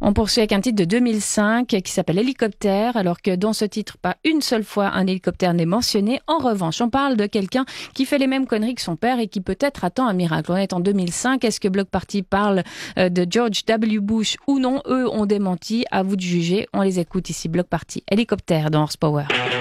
On poursuit avec un titre de 2005 qui s'appelle Hélicoptère, alors que dans ce titre, pas une seule fois un hélicoptère n'est mentionné. En revanche, on parle de quelqu'un qui fait les mêmes conneries que son père et qui peut-être attend un miracle. On est en 2005. Est-ce que Bloc Party parle de George W. Bush ou non? Eux ont démenti. À vous de juger. On les écoute ici. Bloc Party. Hélicoptère dans Horsepower.